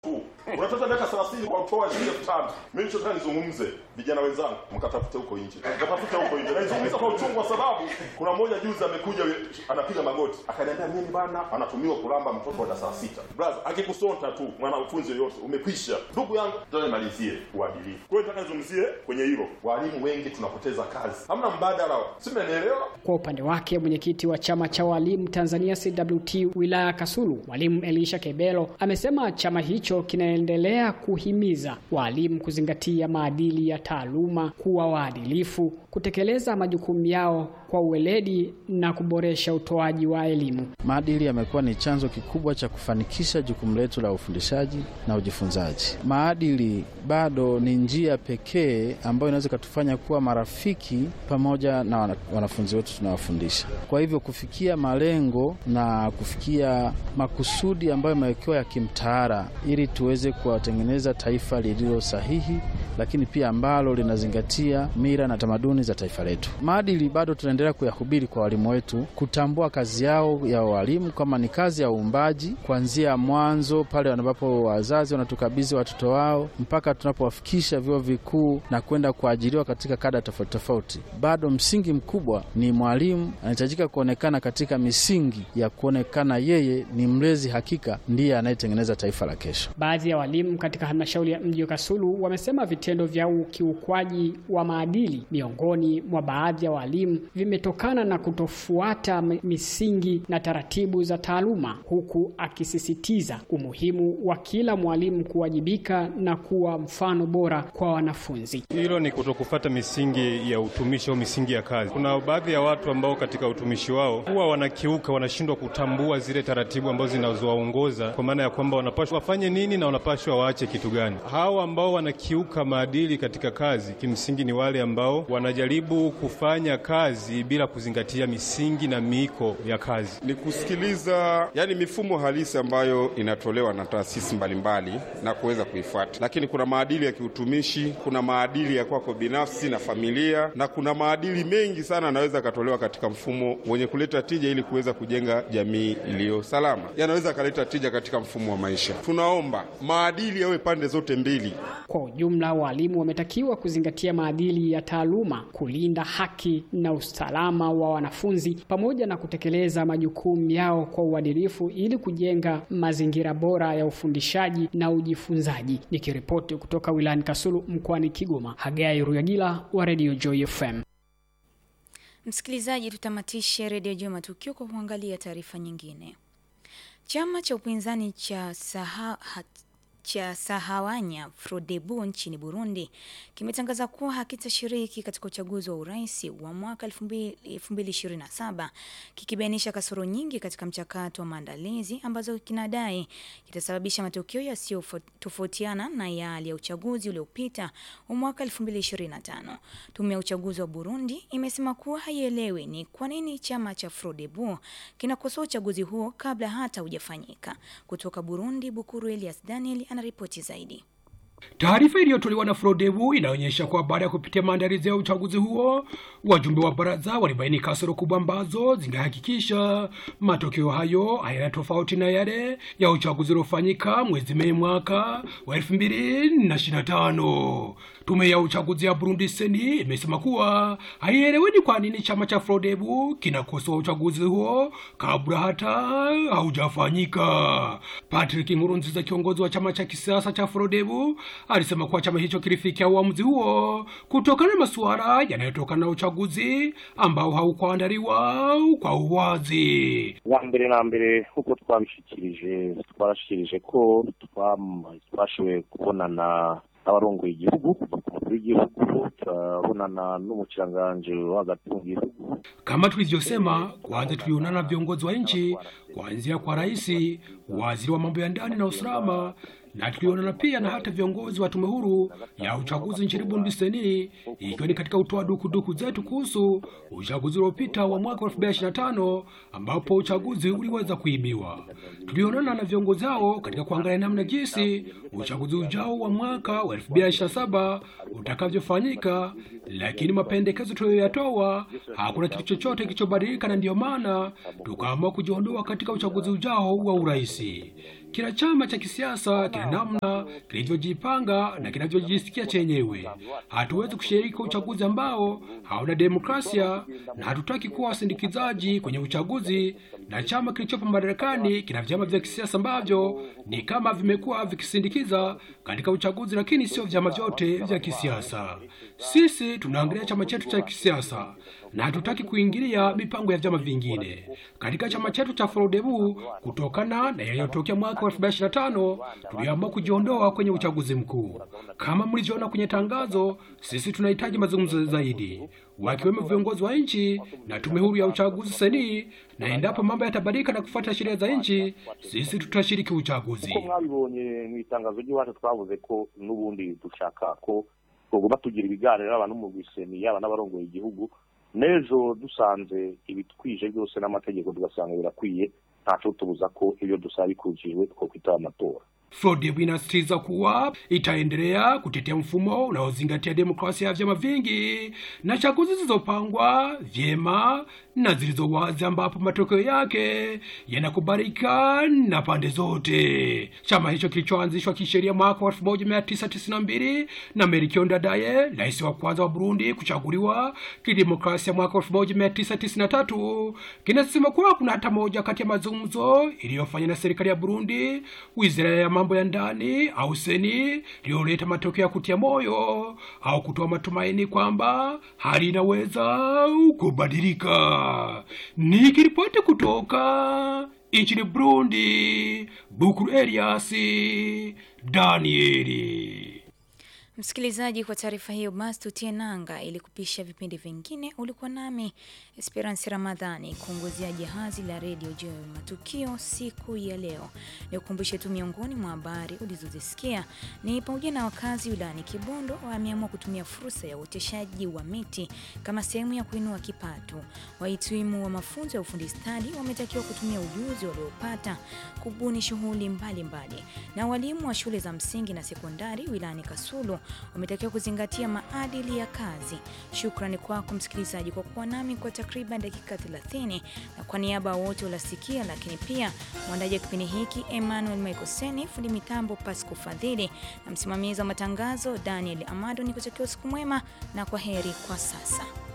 Unataka miaka 30 kwa kutoa shilingi 5,000. Mimi nilichotaka nizungumze vijana wenzangu, mkatafute huko nje. Mkatafute huko nje. Na nizungumza kwa uchungu kwa sababu kuna mmoja juzi amekuja anapiga magoti. Akaniambia mimi bana anatumiwa kulamba mtoto wa darasa 6. Brother, akikusonta tu mwanafunzi yote umekwisha. Ndugu yangu, ndio nimalizie uadilifu. Kwa hiyo nataka nizungumzie kwenye hilo. Walimu wengi tunapoteza kazi. Hamna mbadala. Simeelewa. Kwa upande wake mwenyekiti wa chama cha walimu Tanzania CWT wilaya Kasulu, Mwalimu Elisha Kebelo, amesema chama hicho kinaendelea kuhimiza walimu kuzingatia maadili ya taaluma, kuwa waadilifu, kutekeleza majukumu yao kwa uweledi na kuboresha utoaji wa elimu. Maadili yamekuwa ni chanzo kikubwa cha kufanikisha jukumu letu la ufundishaji na ujifunzaji. Maadili bado ni njia pekee ambayo inaweza kutufanya kuwa marafiki pamoja na wanafunzi wetu tunawafundisha. Kwa hivyo kufikia malengo na kufikia makusudi ambayo yamewekewa ya kimtaala ili tuweze kuwatengeneza taifa lililo sahihi, lakini pia ambalo linazingatia mila na tamaduni za taifa letu. Maadili bado tunaendelea kuyahubiri kwa walimu wetu, kutambua kazi yao ya walimu kama ni kazi ya uumbaji, kuanzia mwanzo pale ambapo wazazi wanatukabidhi watoto wao mpaka tunapowafikisha vyuo vikuu na kwenda kuajiriwa katika kada tofauti tofauti. Bado msingi mkubwa ni mwalimu anahitajika kuonekana katika misingi ya kuonekana yeye ni mlezi hakika, ndiye anayetengeneza taifa la kesho. Baadhi ya walimu katika halmashauri ya mji wa Kasulu wamesema vitendo vya ukiukwaji wa maadili miongoni mwa baadhi ya walimu vimetokana na kutofuata misingi na taratibu za taaluma, huku akisisitiza umuhimu wa kila mwalimu kuwajibika na kuwa mfano bora kwa wanafunzi. Hilo ni kutokufuata misingi ya utumishi au misingi ya kazi. Kuna baadhi ya watu ambao katika utumishi wao huwa wanakiuka, wanashindwa kutambua zile taratibu ambazo zinazowaongoza, kwa maana ya kwamba wanapaswa wafanye nini na wanapaswa waache kitu gani. Hao ambao wanakiuka maadili katika kazi kimsingi ni wale ambao wanajaribu kufanya kazi bila kuzingatia misingi na miiko ya kazi. Ni kusikiliza mifumo halisi ambayo inatolewa na taasisi mbalimbali na kuweza kuifuata. Lakini kuna maadili ya kiutumishi, kuna maadili ya kwako binafsi na familia, na kuna maadili mengi sana yanaweza katolewa katika mfumo wenye kuleta tija ili kuweza kujenga jamii iliyo salama. Yanaweza kaleta tija katika mfumo wa maisha. Tunaomba maadili yawe pande zote mbili. Kwa ujumla, walimu wametakiwa kuzingatia maadili ya taaluma, kulinda haki na usalama wa wanafunzi pamoja na kutekeleza majukumu yao kwa uadilifu ili kujenga mazingira bora ya ufundishaji na ujifunzaji. Nikiripoti kutoka wilayani Kasulu mkoani Kigoma, Hagai Ruyagila wa Radio Joy FM. Msikilizaji, tutamatishe Radio Joy matukio kwa kuangalia taarifa nyingine. Chama cha upinzani cha Sahawanya Frodebu nchini Burundi kimetangaza kuwa hakitashiriki katika uchaguzi wa urais wa mwaka 2027, kikibainisha kasoro nyingi katika mchakato wa maandalizi ambazo kinadai kitasababisha matokeo yasiyotofautiana na yale ya uchaguzi uliopita wa mwaka 2025. Tume ya uchaguzi wa Burundi imesema kuwa haielewi ni kwa nini chama cha Frodebu kinakosoa uchaguzi huo kabla hata hujafanyika. Kutoka Burundi, Bukuru Elias Daniel anaripoti zaidi. Taarifa iliyotolewa na Frodebu inaonyesha kwa baada ya kupitia maandalizi ya uchaguzi huo, wajumbe wa baraza walibaini kasoro kubwa ambazo zingehakikisha matokeo hayo hayana tofauti na yale ya uchaguzi uliofanyika mwezi Mei mwaka wa 2025. Tume ya uchaguzi ya Burundi Seni imesema kuwa haielewani kwa nini chama cha Frodebu kinakosoa uchaguzi huo kabla hata haujafanyika. Patrick Nkurunziza, kiongozi wa chama cha kisiasa cha Frodebu, alisema kuwa chama hicho kilifikia uamuzi huo kutokana na masuala yanayotokana na uchaguzi ambao haukuandaliwa kwa uwazi. Mbere na mbere huko twabishikirije ko twashoboye kubonana abarongoye igihugu w'igihugu, turabonana n'umukiranganji w'agatunga igihugu. Kama tulivyosema, kwanza tulionana na viongozi wa nchi kuanzia kwa rais, waziri wa mambo ya ndani na usalama, na tulionana pia na hata viongozi wa tume huru ya uchaguzi nchini Burundi Seni, ikiwa ni katika utoa dukuduku zetu kuhusu uchaguzi uliopita wa mwaka 2025 ambapo uchaguzi uliweza kuibiwa. Tulionana na viongozi hao katika kuangalia namna jinsi uchaguzi ujao wa mwaka wa 2027 utakavyofanyika, lakini mapendekezo tuliyoyatoa hakuna kitu chochote kilichobadilika, na ndio maana tukaamua kujiondoa katika uchaguzi ujao wa urais. Kila chama cha kisiasa kina namna kilivyojipanga na kinavyojisikia chenyewe. Hatuwezi kushiriki uchaguzi ambao hauna demokrasia, na hatutaki kuwa wasindikizaji kwenye uchaguzi, na chama kilichopo madarakani kina vyama vya kisiasa ambavyo ni kama vimekuwa vikisindikiza katika uchaguzi, lakini sio vyama vyote vya kisiasa. Sisi tunaangalia chama chetu cha kisiasa na hatutaki kuingilia mipango ya vyama vingine. Katika chama chetu cha Frodebu, kutokana na yaliyotokea mwaka 2025, tuliamua kujiondoa kwenye uchaguzi mkuu. Kama mlivyoona kwenye tangazo, sisi tunahitaji mazungumzo zaidi, wakiwemo viongozi wa nchi na tume huru ya uchaguzi seni, na endapo mambo yatabadilika na kufuata sheria za nchi, sisi tutashiriki uchaguzi. Uko mwabibonye mu itangazo ry'iwacu twavuze ko n'ubundi dushaka ko tugomba tugira ibiganiro abantu mu giseni yaba n'abarongoye igihugu, nejo dusanze ibitwije byose n'amategeko tugasanga birakwiye, ntaco tubuza ko iyo dusaba bikurikijwe two kwitaba amatora. Frodebu inasisitiza kuwa itaendelea kutetea mfumo unaozingatia demokrasia ya vyama vingi na chaguzi zilizopangwa vyema na zilizo wazi, ambapo matokeo yake yanakubalika na pande zote. Chama hicho kilichoanzishwa kisheria mwaka 1992 na Melchior Ndadaye, rais wa kwanza wa Burundi kuchaguliwa kidemokrasia mwaka 1993, kinasema kuwa kuna hata moja kati ya mazungumzo iliyofanywa na serikali ya Burundi, wizara ya mambo ya ndani au seni, iliyoleta matokeo ya kutia moyo au kutoa matumaini kwamba hali inaweza kubadilika. Nikiripoti kutoka nchini Burundi, Bukuru Elias Danieli. Msikilizaji, kwa taarifa hiyo basi tutie nanga ili kupisha vipindi vingine. Ulikuwa nami Esperance Ramadhani kuongozea jahazi la Radio Joy Matukio siku ya leo. Nikukumbushe tu miongoni mwa habari ulizozisikia ni pamoja na wakazi wilayani Kibondo wameamua kutumia fursa ya uoteshaji wa miti kama sehemu ya kuinua kipato. Wahitimu wa mafunzo ya ufundi stadi wametakiwa kutumia ujuzi waliopata kubuni shughuli mbalimbali. Na walimu wa shule za msingi na sekondari wilayani Kasulu wametakiwa kuzingatia maadili ya kazi. Shukrani kwako msikilizaji kwa kuwa nami kwa takriban dakika 30, na kwa niaba wote ulasikia, lakini pia mwandaji wa kipindi hiki Emmanuel Michael Seni, fundi mitambo Pasco Fadhili, na msimamizi wa matangazo Daniel Amado. Nikutakia usiku mwema na kwaheri kwa sasa.